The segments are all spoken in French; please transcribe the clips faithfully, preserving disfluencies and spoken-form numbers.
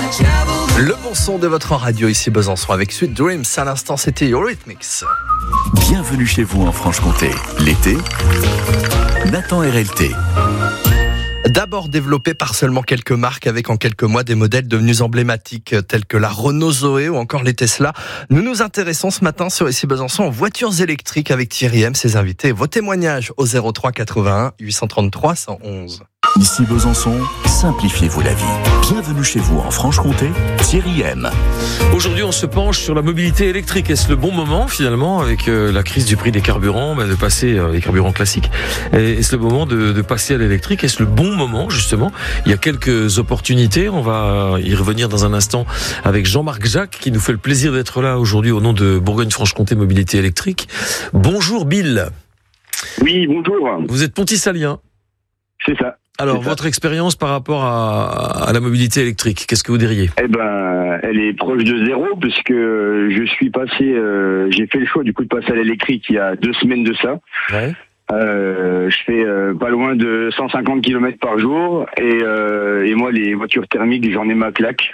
Le bon son de votre radio ici Besançon avec Sweet Dreams. À l'instant, c'était Eurythmics. Bienvenue chez vous en Franche-Comté. L'été, Nathan R L T. D'abord développé par seulement quelques marques avec en quelques mois des modèles devenus emblématiques tels que la Renault Zoé ou encore les Tesla. Nous nous intéressons ce matin sur Ici Besançon aux voitures électriques avec Thierry M, ses invités. Vos témoignages au zéro trois quatre-vingt-un huit cent trente-trois cent onze. Ici Besançon, simplifiez-vous la vie. Bienvenue chez vous en Franche-Comté, Thierry M. Aujourd'hui, on se penche sur la mobilité électrique. Est-ce le bon moment, finalement, avec euh, la crise du prix des carburants, bah, de passer, euh, les carburants classiques, est-ce le moment de, de passer à l'électrique? Est-ce le bon moment, justement? Il y a quelques opportunités. On va y revenir dans un instant avec Jean-Marc Jacques, qui nous fait le plaisir d'être là aujourd'hui au nom de Bourgogne-Franche-Comté Mobilité Électrique. Bonjour, Bill. Oui, bonjour. Vous êtes pontisalien. C'est ça. Alors, C'est votre ça. expérience par rapport à, à la mobilité électrique, qu'est-ce que vous diriez? Eh ben, elle est proche de zéro puisque je suis passé, euh, j'ai fait le choix du coup de passer à l'électrique il y a deux semaines de ça. Ouais. Euh, je fais euh, pas loin de cent cinquante kilomètres par jour et, euh, et moi les voitures thermiques j'en ai ma claque.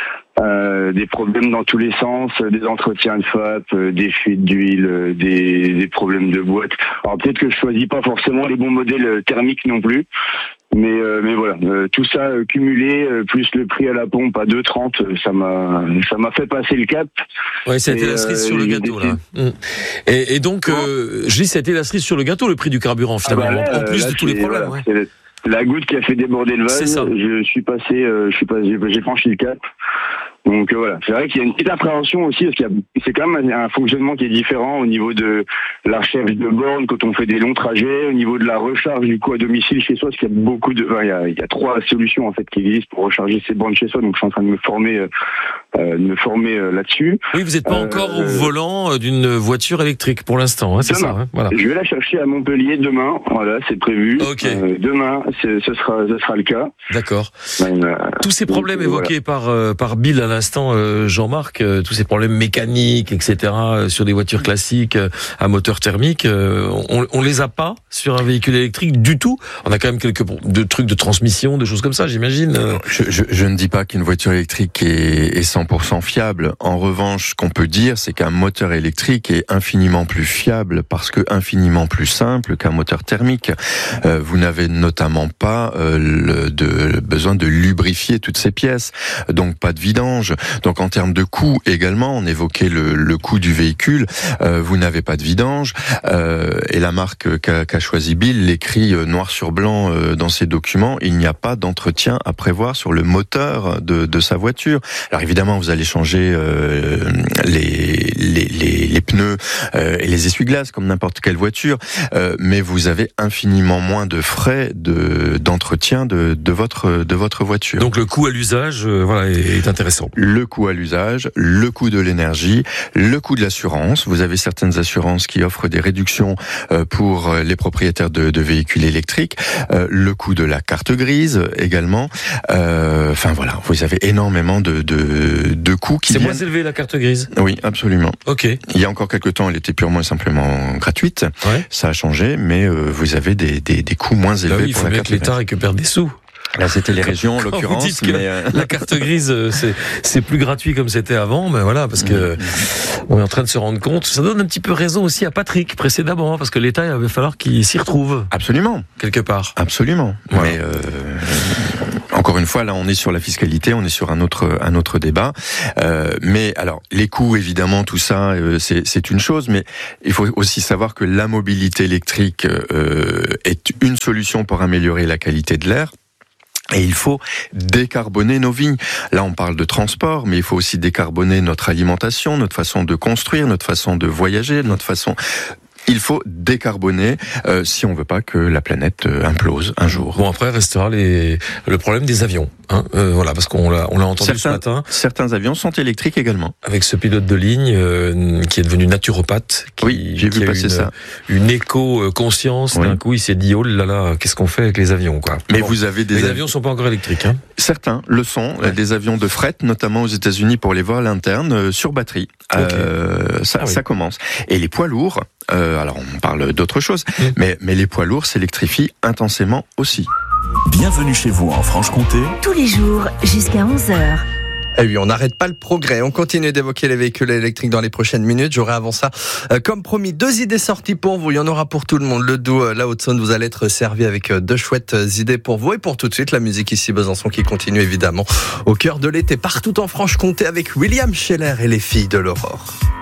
Euh, des problèmes dans tous les sens, des entretiens de F A P, euh, des fuites d'huile, euh, des, des problèmes de boîte. Alors peut-être que je choisis pas forcément les bons modèles thermiques non plus, mais euh, mais voilà, euh, tout ça euh, cumulé euh, plus le prix à la pompe à deux trente, ça m'a ça m'a fait passer le cap. Ouais, ça a été la cerise euh, sur le j'ai gâteau décidé... là. Mmh. Et, et donc, euh, je dis, ça a été la cerise sur le gâteau, le prix du carburant finalement, Ah bah là, en plus là, de tous les problèmes. Voilà, Ouais. c'est la goutte qui a fait déborder le C'est ça. vase. Je suis passé, euh, je suis passé, j'ai franchi le cap. Donc euh, voilà, c'est vrai qu'il y a une petite appréhension aussi, parce qu'il y a, c'est quand même un, un fonctionnement qui est différent au niveau de la recherche de bornes quand on fait des longs trajets, au niveau de la recharge du coup à domicile chez soi, parce qu'il y a beaucoup de, enfin, il y a, il y a trois solutions en fait qui existent pour recharger ces bornes chez soi. Donc je suis en train de me former, euh, euh, de me former euh, là-dessus. Oui, vous n'êtes pas Euh, encore au euh, volant d'une voiture électrique pour l'instant, hein, c'est Demain. ça. Hein, voilà. Je vais la chercher à Montpellier demain. Voilà, c'est prévu. Ok. Euh, demain, c'est, ce sera, ce sera le cas. D'accord. Euh, Tous ces problèmes donc, évoqués par euh, par Bill à l'instant, euh, Jean-Marc, euh, tous ces problèmes mécaniques, et cetera, euh, sur des voitures classiques euh, à moteur thermique, euh, on, on les a pas sur un véhicule électrique du tout. On a quand même quelques de trucs de transmission, de choses comme ça, j'imagine. Euh. Je, je, je ne dis pas qu'une voiture électrique est, est cent pour cent fiable. En revanche, ce qu'on peut dire, c'est qu'un moteur électrique est infiniment plus fiable parce que infiniment plus simple qu'un moteur thermique. Euh, vous n'avez notamment pas euh, le, de, le besoin de lubrifier toutes ces pièces, donc pas de vidange. Donc en termes de coût également, on évoquait le, le coût du véhicule, euh, vous n'avez pas de vidange, euh, et la marque qu'a, qu'a choisi Bill l'écrit noir sur blanc euh, dans ses documents, il n'y a pas d'entretien à prévoir sur le moteur de, de sa voiture. Alors évidemment, vous allez changer euh, les, les, les, les pneus euh, et les essuie-glaces comme n'importe quelle voiture, euh, mais vous avez infiniment moins de frais de, d'entretien de, de, votre, de votre voiture. Donc le coût à l'usage, euh, voilà, est, est intéressant. Le coût à l'usage, le coût de l'énergie, le coût de l'assurance. Vous avez certaines assurances qui offrent des réductions pour les propriétaires de, de véhicules électriques. Euh, le coût de la carte grise également. Euh, enfin voilà, vous avez énormément de, de, de coûts qui C'est viennent... moins élevé la carte grise. Oui, absolument. Ok. Il y a encore quelques temps, elle était purement et simplement gratuite. Ouais. Ça a changé, mais euh, vous avez des, des, des coûts moins élevés Bah oui, il pour faut la bien carte que l'État grise. récupère des sous. Là, c'était les régions en Quand l'occurrence. vous dites que mais la, euh... la carte grise, c'est, c'est plus gratuit comme c'était avant, mais voilà, parce que on est en train de se rendre compte. Ça donne un petit peu raison aussi à Patrick précédemment, parce que l'État, il va falloir qu'il s'y retrouve Absolument. quelque part. Absolument. Voilà. Mais euh, encore une fois, là, on est sur la fiscalité, on est sur un autre un autre débat. Euh, mais alors, les coûts, évidemment, tout ça, euh, c'est c'est une chose, mais il faut aussi savoir que la mobilité électrique euh, est une solution pour améliorer la qualité de l'air. Et il faut décarboner nos vies. Là, on parle de transport, mais il faut aussi décarboner notre alimentation, notre façon de construire, notre façon de voyager, notre façon... Il faut décarboner euh, si on veut pas que la planète euh, implose un jour. Bon, après restera les le problème des avions, hein, euh, voilà, parce qu'on l'a on l'a entendu certains, ce matin. Certains avions sont électriques également. Avec ce pilote de ligne euh, qui est devenu naturopathe. Qui, Oui, j'ai qui vu a passer une, ça. Une éco-conscience. Oui. D'un coup, il s'est dit oh là là, qu'est-ce qu'on fait avec les avions, quoi. Mais bon, vous avez des les avi- avions sont pas encore électriques, hein. Certains le sont, Ouais. des avions de fret, notamment aux États-Unis pour les vols internes euh, sur batterie. Okay. Euh, ça, Ah oui. ça commence. Et les poids lourds, euh, alors on parle d'autre chose, Mmh. mais, mais les poids lourds s'électrifient intensément aussi. Bienvenue chez vous en Franche-Comté, Tous les jours jusqu'à onze heures. Et oui, on n'arrête pas le progrès. On continue d'évoquer les véhicules électriques dans les prochaines minutes. J'aurai avant ça, euh, comme promis, deux idées sorties pour vous. Il y en aura pour tout le monde. Le Doubs, euh, la Haute-Saône, vous allez être servi avec euh, deux chouettes euh, idées pour vous. Et pour tout de suite, la musique ici, Besançon, qui continue évidemment au cœur de l'été, partout en Franche-Comté, avec William Scheller et les filles de l'aurore.